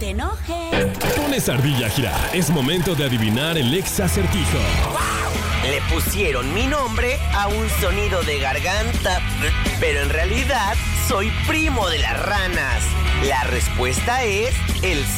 te enojes. Pones ardilla a girar. Es momento de adivinar el ex acertijo. Le pusieron mi nombre a un sonido de garganta, pero en realidad soy primo de las ranas. La respuesta es el